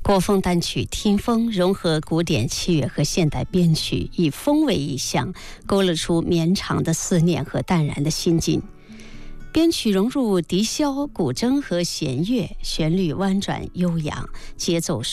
国风单曲《听风》融合古典器乐和现代编曲，以风为意象，勾勒出绵长的思念和淡然的心境。编曲融入笛箫、古筝和弦乐，旋律婉转悠扬，节奏